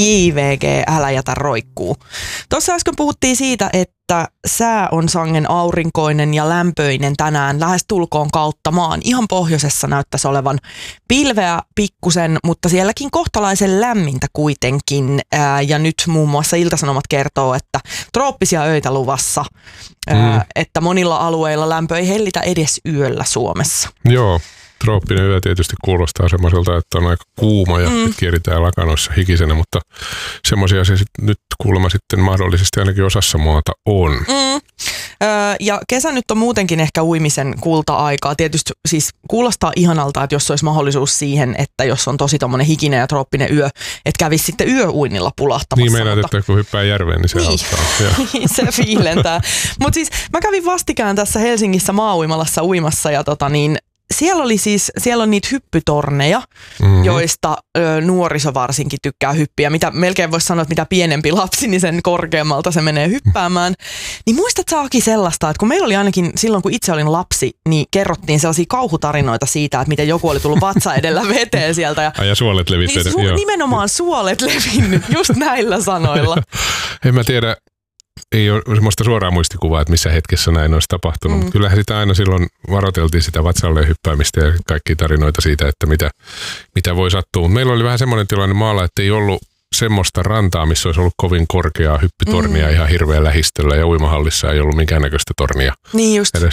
JVG, älä jätä roikkuu. Tuossa äsken puhuttiin siitä, että sää on sangen aurinkoinen ja lämpöinen tänään lähes tulkoon kautta maan. Ihan pohjoisessa näyttäisi olevan pilveä pikkusen, mutta sielläkin kohtalaisen lämmintä kuitenkin. Ja nyt muun muassa Ilta-Sanomat kertoo, että trooppisia öitä luvassa, että monilla alueilla lämpö ei hellitä edes yöllä Suomessa. Joo. Trooppinen yö tietysti kuulostaa semmoiselta, että on aika kuuma ja kieritään lakanoissa hikisenä, mutta semmoisia se nyt kuulemma sitten mahdollisesti ainakin osassa maata on. Ja kesä nyt on muutenkin ehkä uimisen kulta-aikaa. Tietysti siis kuulostaa ihanalta, että jos olisi mahdollisuus siihen, että jos on tosi tommonen hikinen ja trooppinen yö, että kävisi sitten yöuinnilla pulahtamassa. Niin meinaat, että kun hyppää järveen, niin se auttaa. Se fiilentää. Mutta siis mä kävin vastikään tässä Helsingissä maa-uimalassa uimassa ja siellä on niitä hyppytorneja, joista nuoriso varsinkin tykkää hyppiä. Mitä melkein voisi sanoa, että mitä pienempi lapsi, niin sen korkeammalta se menee hyppäämään. Niin muistat sä, Aki, sellaista, että kun meillä oli ainakin silloin, kun itse olin lapsi, niin kerrottiin sellaisia kauhutarinoita siitä, että miten joku oli tullut vatsa edellä veteen sieltä. Ja suolet levinnyt. Niin nimenomaan suolet levinnyt, just näillä sanoilla. En mä tiedä. Ei ole semmoista suoraa muistikuvaa, että missä hetkessä näin olisi tapahtunut. Mutta kyllähän sitä aina silloin varoiteltiin sitä vatsalle hyppäämistä ja kaikkia tarinoita siitä, että mitä voi sattua. Meillä oli vähän semmoinen tilanne maalla, että ei ollut semmoista rantaa, missä olisi ollut kovin korkeaa hyppytornia ihan hirveän lähistöllä ja uimahallissa ei ollut minkäännäköistä tornia. Niin just. Edes